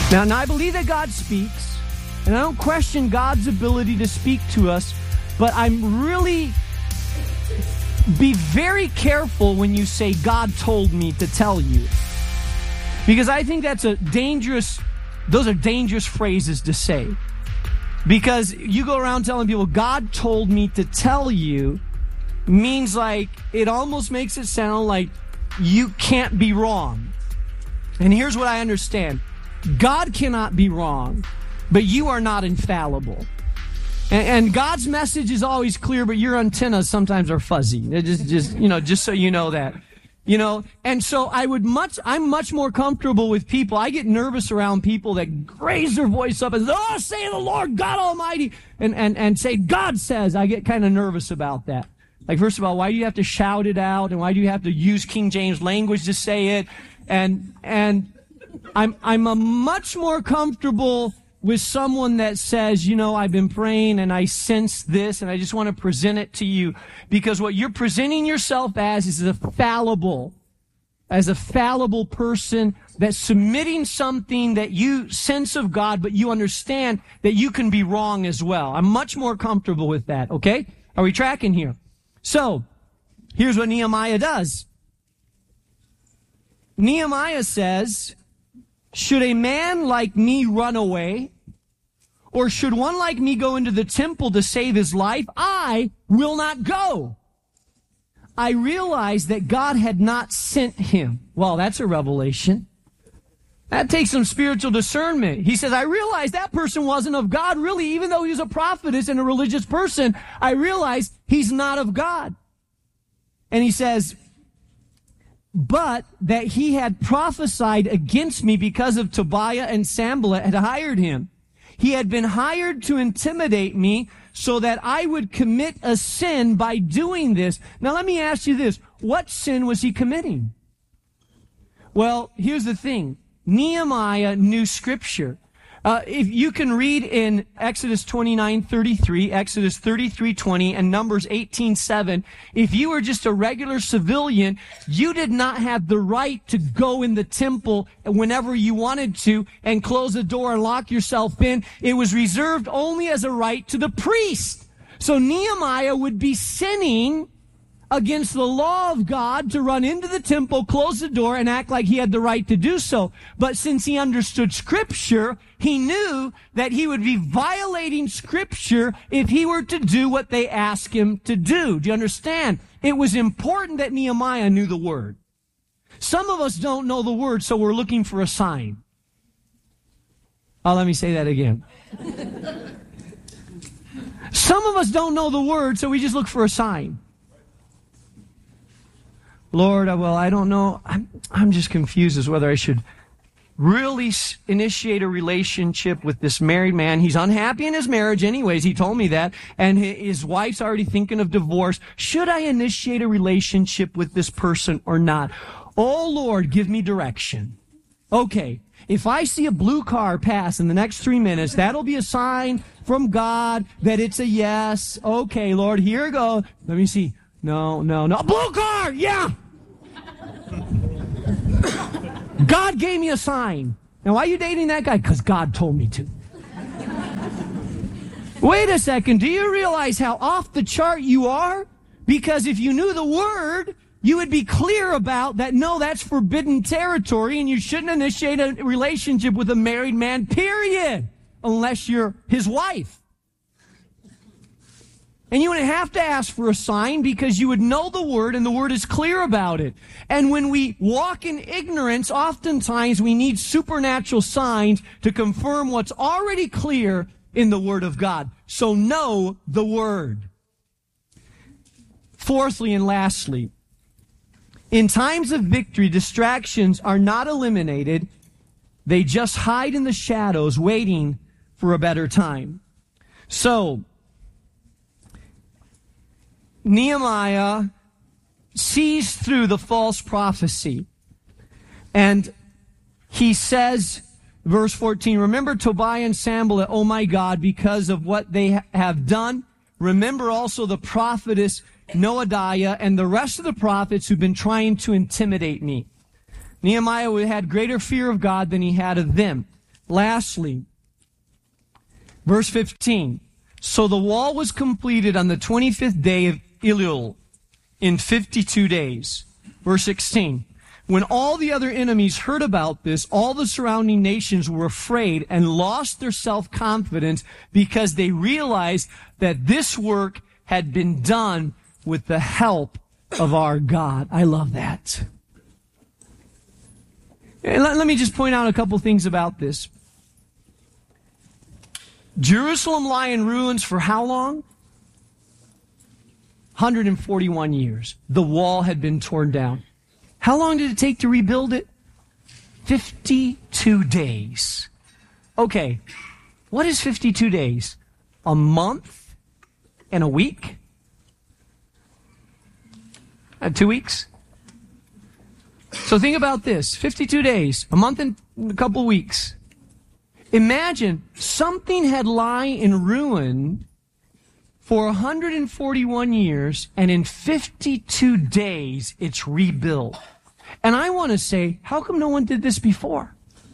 Now I believe that God speaks, and I don't question God's ability to speak to us, but I'm really be very careful when you say, God told me to tell you. Because I think those are dangerous phrases to say. Because you go around telling people, God told me to tell you, means like, it almost makes it sound like you can't be wrong. And here's what I understand. God cannot be wrong, but you are not infallible. And God's message is always clear, but your antennas sometimes are fuzzy. Just so you know that. And so I'm much more comfortable with people. I get nervous around people that raise their voice up and say, say the Lord God Almighty, and say, God says. I get kind of nervous about that. Like, first of all, why do you have to shout it out? And why do you have to use King James language to say it? And I'm a much more comfortable with someone that says, I've been praying and I sense this and I just want to present it to you. Because what you're presenting yourself as is a fallible person that's submitting something that you sense of God, but you understand that you can be wrong as well. I'm much more comfortable with that, okay? Are we tracking here? So, here's what Nehemiah does. Nehemiah says, should a man like me run away, or should one like me go into the temple to save his life? I will not go. I realized that God had not sent him. Well, that's a revelation. That takes some spiritual discernment. He says, I realized that person wasn't of God, really, even though he was a prophetess and a religious person. I realized he's not of God. And he says, but that he had prophesied against me because of Tobiah and Sanballat had hired him. He had been hired to intimidate me so that I would commit a sin by doing this. Now let me ask you this. What sin was he committing? Well, here's the thing. Nehemiah knew Scripture. If you can read in Exodus 29:33, Exodus 33:20, and Numbers 18:7, if you were just a regular civilian, you did not have the right to go in the temple whenever you wanted to and close the door and lock yourself in. It was reserved only as a right to the priest. So Nehemiah would be sinning against the law of God to run into the temple, close the door, and act like he had the right to do so. But since he understood Scripture, he knew that he would be violating Scripture if he were to do what they asked him to do. Do you understand? It was important that Nehemiah knew the Word. Some of us don't know the Word, so we're looking for a sign. Oh, let me say that again. Some of us don't know the Word, so we just look for a sign. Lord, I don't know. I'm just confused as whether I should really initiate a relationship with this married man. He's unhappy in his marriage anyways. He told me that. And his wife's already thinking of divorce. Should I initiate a relationship with this person or not? Oh, Lord, give me direction. Okay, if I see a blue car pass in the next 3 minutes, that'll be a sign from God that it's a yes. Okay, Lord, here it goes. Let me see. No. Blue car! Yeah! God gave me a sign. Now, why are you dating that guy? Because God told me to. Wait a second. Do you realize how off the chart you are? Because if you knew the Word, you would be clear about that, no, that's forbidden territory, and you shouldn't initiate a relationship with a married man, period, unless you're his wife. And you wouldn't have to ask for a sign because you would know the Word and the Word is clear about it. And when we walk in ignorance, oftentimes we need supernatural signs to confirm what's already clear in the Word of God. So know the Word. Fourthly and lastly, in times of victory, distractions are not eliminated. They just hide in the shadows waiting for a better time. So, Nehemiah sees through the false prophecy. And he says, verse 14, remember Tobiah and Sanballat, oh my God, because of what they have done. Remember also the prophetess Noadiah and the rest of the prophets who've been trying to intimidate me. Nehemiah had greater fear of God than he had of them. Lastly, verse 15. So the wall was completed on the 25th day of Elul in 52 days. Verse 16. When all the other enemies heard about this, all the surrounding nations were afraid and lost their self-confidence because they realized that this work had been done with the help of our God. I love that. And let me just point out a couple things about this. Jerusalem lie in ruins for how long? 141 years. The wall had been torn down. How long did it take to rebuild it? 52 days. Okay, what is 52 days? A month and a week? 2 weeks? So think about this. 52 days, a month and a couple weeks. Imagine something had lie in ruin for 141 years, and in 52 days, it's rebuilt. And I want to say, how come no one did this before?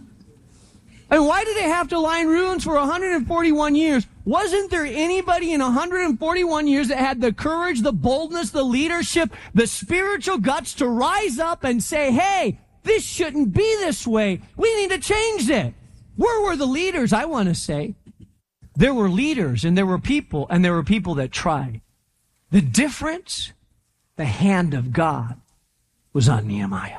I mean, why did they have to lie in ruins for 141 years? Wasn't there anybody in 141 years that had the courage, the boldness, the leadership, the spiritual guts to rise up and say, hey, this shouldn't be this way. We need to change it. Where were the leaders? I want to say there were leaders and there were people that tried. The difference, the hand of God was on Nehemiah.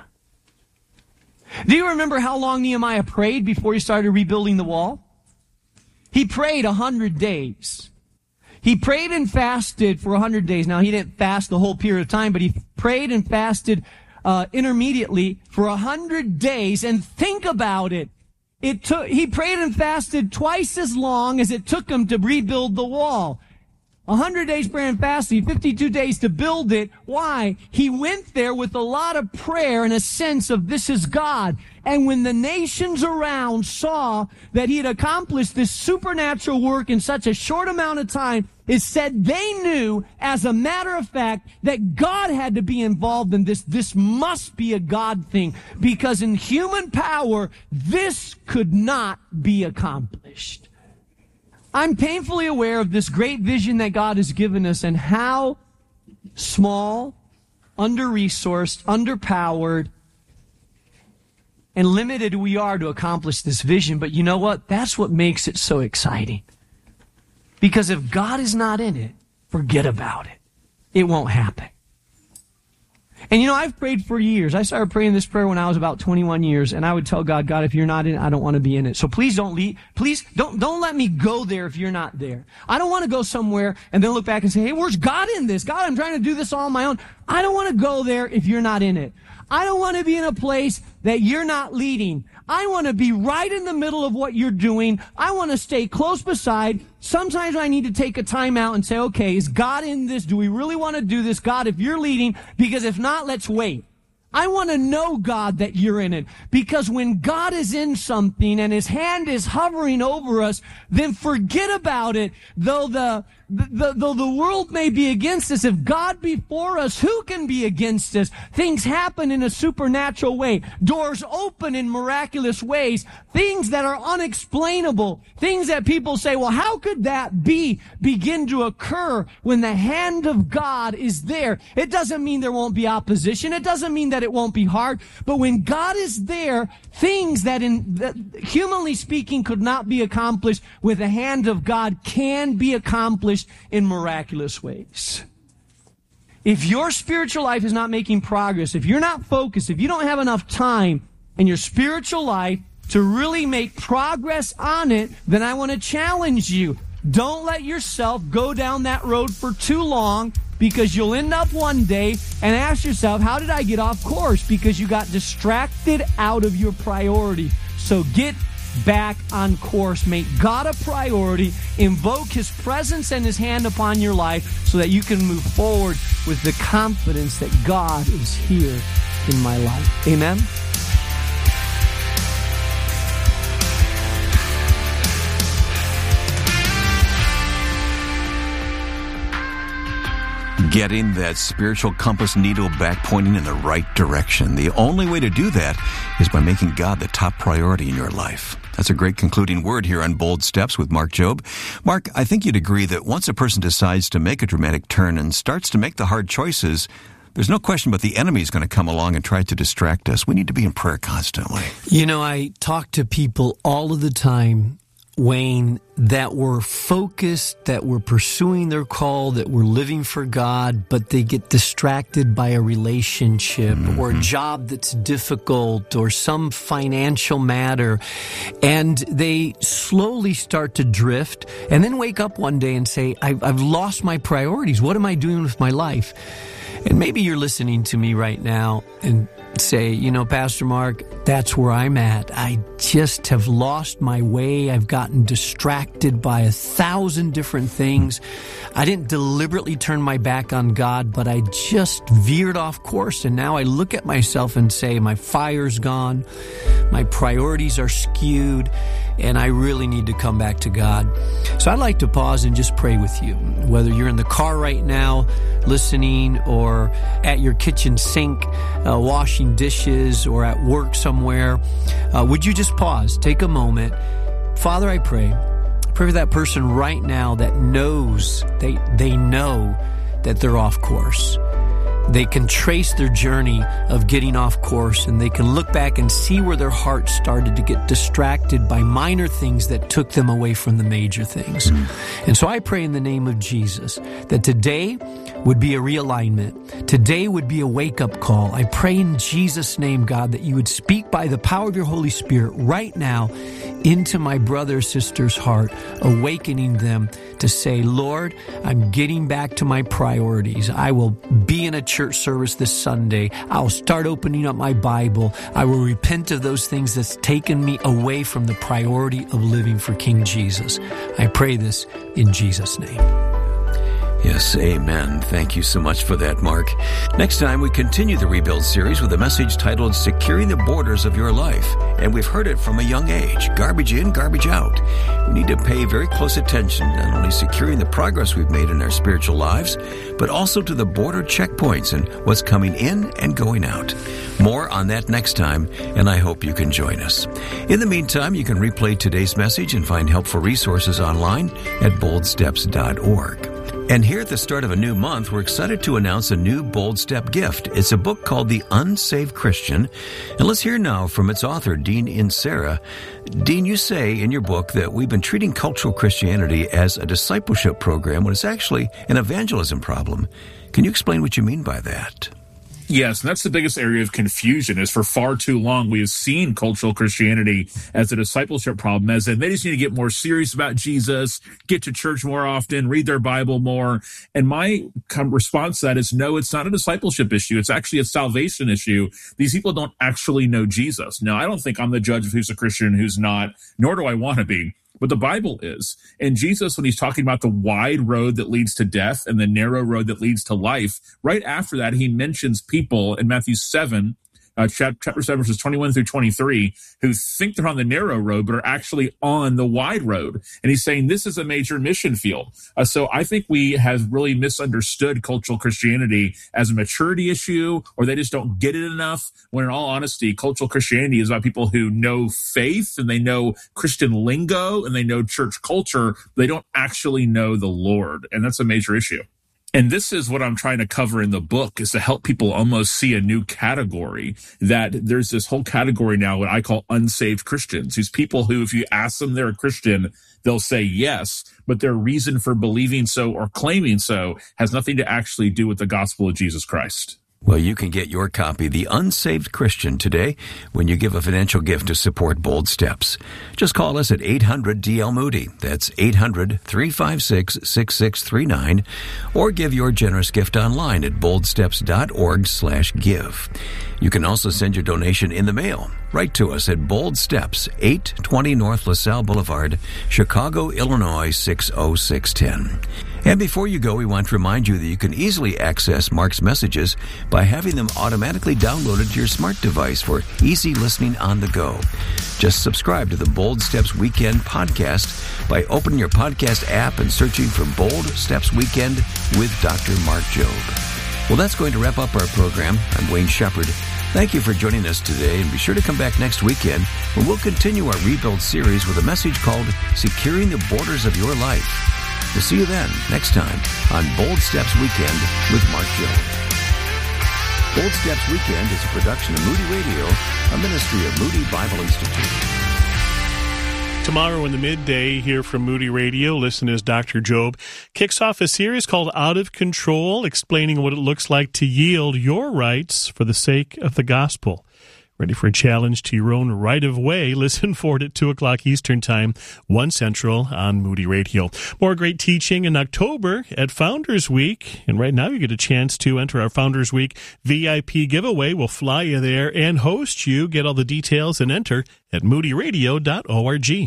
Do you remember how long Nehemiah prayed before he started rebuilding the wall? He prayed 100 days. He prayed and fasted for 100 days. Now, he didn't fast the whole period of time, but he prayed and fasted intermediately for 100 days. And think about it. He prayed and fasted twice as long as it took him to rebuild the wall. 100 days prayer and fasting, 52 days to build it. Why? He went there with a lot of prayer and a sense of this is God. And when the nations around saw that he had accomplished this supernatural work in such a short amount of time, it said they knew, as a matter of fact, that God had to be involved in this. This must be a God thing, because in human power, this could not be accomplished. I'm painfully aware of this great vision that God has given us and how small, under-resourced, underpowered, and limited we are to accomplish this vision. But you know what? That's what makes it so exciting. Because if God is not in it, forget about it. It won't happen. And you know, I've prayed for years. I started praying this prayer when I was about 21 years, and I would tell God, God, if you're not in it, I don't want to be in it. So please don't leave. Please don't let me go there if you're not there. I don't want to go somewhere and then look back and say, hey, where's God in this? God, I'm trying to do this all on my own. I don't want to go there if you're not in it. I don't want to be in a place that you're not leading. I want to be right in the middle of what you're doing. I want to stay close beside. Sometimes I need to take a time out and say, okay, is God in this? Do we really want to do this? God, if you're leading, because if not, let's wait. I want to know, God, that you're in it. Because when God is in something and his hand is hovering over us, then forget about it. Though the world may be against us, if God be for us, who can be against us? Things happen in a supernatural way. Doors open in miraculous ways. Things that are unexplainable. Things that people say, well, how could that begin to occur when the hand of God is there? It doesn't mean there won't be opposition. It doesn't mean that it won't be hard. But when God is there, things that humanly speaking could not be accomplished with the hand of God can be accomplished in miraculous ways. If your spiritual life is not making progress, if you're not focused, if you don't have enough time in your spiritual life to really make progress on it, then I want to challenge you. Don't let yourself go down that road for too long, because you'll end up one day and ask yourself, how did I get off course? Because you got distracted out of your priority. So get back on course. Make God a priority. Invoke his presence and his hand upon your life so that you can move forward with the confidence that God is here in my life. Amen. Getting that spiritual compass needle back pointing in the right direction. The only way to do that is by making God the top priority in your life. That's a great concluding word here on Bold Steps with Mark Jobe. Mark, I think you'd agree that once a person decides to make a dramatic turn and starts to make the hard choices, there's no question but the enemy is going to come along and try to distract us. We need to be in prayer constantly. You know, I talk to people all of the time, Wayne, that were focused, that were pursuing their call, that were living for God, but they get distracted by a relationship or a job that's difficult or some financial matter, and they slowly start to drift and then wake up one day and say, I've lost my priorities. What am I doing with my life? And maybe you're listening to me right now and say, you know, Pastor Mark, that's where I'm at. I just have lost my way. I've gotten distracted by 1,000 different things. I didn't deliberately turn my back on God, but I just veered off course. And now I look at myself and say, my fire's gone. My priorities are skewed. And I really need to come back to God. So I'd like to pause and just pray with you. Whether you're in the car right now listening or at your kitchen sink washing dishes or at work somewhere, would you just pause, take a moment. Father, I pray for that person right now that knows, they know that they're off course. They can trace their journey of getting off course, and they can look back and see where their heart started to get distracted by minor things that took them away from the major things. And so I pray in the name of Jesus that today would be a realignment. Today would be a wake-up call. I pray in Jesus' name, God, that you would speak by the power of your Holy Spirit right now into my brother or sister's heart, awakening them to say, Lord, I'm getting back to my priorities. I will be in a church service this Sunday. I'll start opening up my Bible. I will repent of those things that's taken me away from the priority of living for King Jesus. I pray this in Jesus' name. Yes, amen. Thank you so much for that, Mark. Next time, we continue the Rebuild series with a message titled Securing the Borders of Your Life. And we've heard it from a young age. Garbage in, garbage out. We need to pay very close attention, not only securing the progress we've made in our spiritual lives, but also to the border checkpoints and what's coming in and going out. More on that next time, and I hope you can join us. In the meantime, you can replay today's message and find helpful resources online at boldsteps.org. And here at the start of a new month, we're excited to announce a new Bold Step gift. It's a book called The Unsaved Christian. And let's hear now from its author, Dean Inserra. Dean, you say in your book that we've been treating cultural Christianity as a discipleship program when it's actually an evangelism problem. Can you explain what you mean by that? Yes, and that's the biggest area of confusion is for far too long we have seen cultural Christianity as a discipleship problem, as in they just need to get more serious about Jesus, get to church more often, read their Bible more. And my response to that is, no, it's not a discipleship issue. It's actually a salvation issue. These people don't actually know Jesus. Now, I don't think I'm the judge of who's a Christian and who's not, nor do I want to be. But the Bible is. And Jesus, when he's talking about the wide road that leads to death and the narrow road that leads to life, right after that, he mentions people in Matthew 7, chapter 7, verses 21 through 23, who think they're on the narrow road, but are actually on the wide road. And he's saying this is a major mission field. So I think we have really misunderstood cultural Christianity as a maturity issue, or they just don't get it enough, when in all honesty, cultural Christianity is about people who know faith and they know Christian lingo and they know church culture, but they don't actually know the Lord. And that's a major issue. And this is what I'm trying to cover in the book, is to help people almost see a new category, that there's this whole category now, what I call unsaved Christians. These people who, if you ask them they're a Christian, they'll say yes, but their reason for believing so or claiming so has nothing to actually do with the gospel of Jesus Christ. Well, you can get your copy, The Unsaved Christian, today when you give a financial gift to support Bold Steps. Just call us at 800-DL-MOODY. That's 800-356-6639. Or give your generous gift online at boldsteps.org/give. You can also send your donation in the mail. Write to us at Bold Steps, 820 North LaSalle Boulevard, Chicago, Illinois, 60610. And before you go, we want to remind you that you can easily access Mark's messages by having them automatically downloaded to your smart device for easy listening on the go. Just subscribe to the Bold Steps Weekend podcast by opening your podcast app and searching for Bold Steps Weekend with Dr. Mark Jobe. Well, that's going to wrap up our program. I'm Wayne Shepherd. Thank you for joining us today, and be sure to come back next weekend when we'll continue our Rebuild series with a message called Securing the Borders of Your Life. We'll see you then, next time, on Bold Steps Weekend with Mark Jobe. Bold Steps Weekend is a production of Moody Radio, a ministry of Moody Bible Institute. Tomorrow in the midday here from Moody Radio, listen as Dr. Jobe kicks off a series called Out of Control, explaining what it looks like to yield your rights for the sake of the gospel. Ready for a challenge to your own right of way? Listen for it at 2 o'clock Eastern Time, 1 Central on Moody Radio. More great teaching in October at Founders Week. And right now you get a chance to enter our Founders Week VIP giveaway. We'll fly you there and host you. Get all the details and enter at moodyradio.org.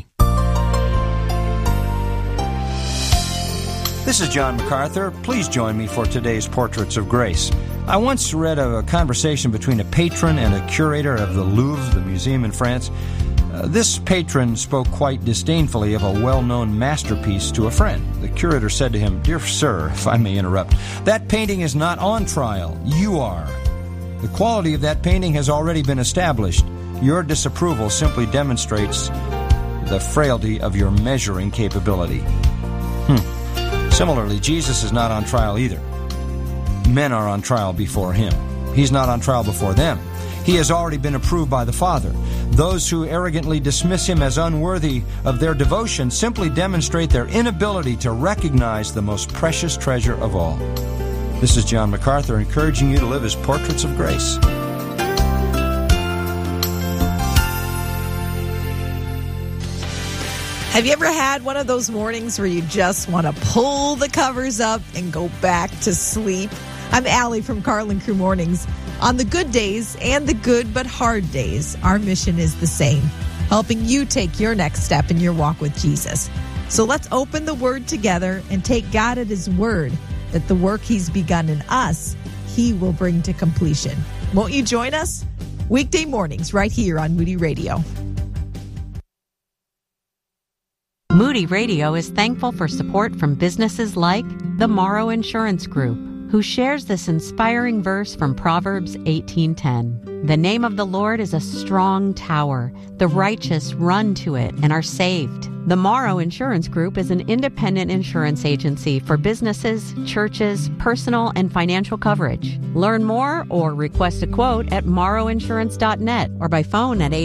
This is John MacArthur. Please join me for today's Portraits of Grace. I once read a conversation between a patron and a curator of the Louvre, the museum in France. This patron spoke quite disdainfully of a well-known masterpiece to a friend. The curator said to him, "Dear sir, if I may interrupt, that painting is not on trial. You are. The quality of that painting has already been established. Your disapproval simply demonstrates the frailty of your measuring capability." Similarly, Jesus is not on trial either. Men are on trial before him. He's not on trial before them. He has already been approved by the Father. Those who arrogantly dismiss him as unworthy of their devotion simply demonstrate their inability to recognize the most precious treasure of all. This is John MacArthur encouraging you to live as portraits of grace. Have you ever had one of those mornings where you just want to pull the covers up and go back to sleep? I'm Allie from Carlin Crew Mornings. On the good days and the good but hard days, our mission is the same, helping you take your next step in your walk with Jesus. So let's open the Word together and take God at His word that the work He's begun in us, He will bring to completion. Won't you join us? Weekday mornings right here on Moody Radio. Moody Radio is thankful for support from businesses like the Morrow Insurance Group, who shares this inspiring verse from Proverbs 18:10. The name of the Lord is a strong tower. The righteous run to it and are saved. The Morrow Insurance Group is an independent insurance agency for businesses, churches, personal and financial coverage. Learn more or request a quote at morrowinsurance.net or by phone at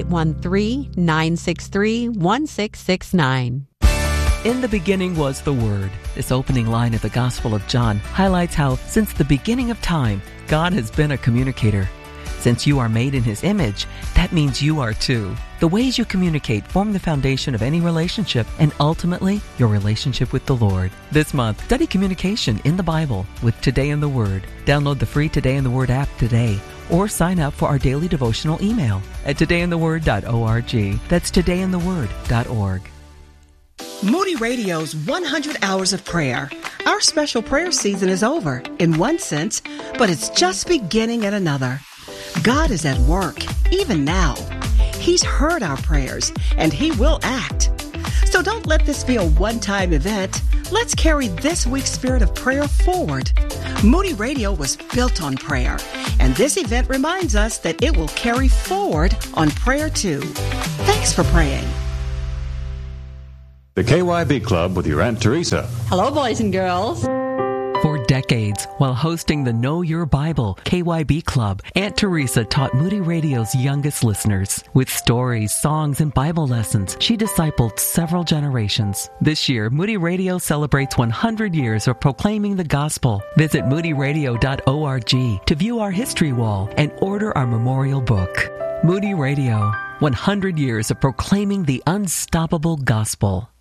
813-963-1669. In the beginning was the Word. This opening line of the Gospel of John highlights how, since the beginning of time, God has been a communicator. Since you are made in His image, that means you are too. The ways you communicate form the foundation of any relationship and ultimately your relationship with the Lord. This month, study communication in the Bible with Today in the Word. Download the free Today in the Word app today or sign up for our daily devotional email at todayintheword.org. That's todayintheword.org. Moody Radio's 100 Hours of Prayer. Our special prayer season is over, in one sense, but it's just beginning in another. God is at work, even now. He's heard our prayers, and He will act. So don't let this be a one-time event. Let's carry this week's spirit of prayer forward. Moody Radio was built on prayer, and this event reminds us that it will carry forward on prayer too. Thanks for praying. The KYB Club with your Aunt Teresa. Hello, boys and girls. For decades, while hosting the Know Your Bible KYB Club, Aunt Teresa taught Moody Radio's youngest listeners. With stories, songs, and Bible lessons, she discipled several generations. This year, Moody Radio celebrates 100 years of proclaiming the gospel. Visit moodyradio.org to view our history wall and order our memorial book. Moody Radio, 100 years of proclaiming the unstoppable gospel.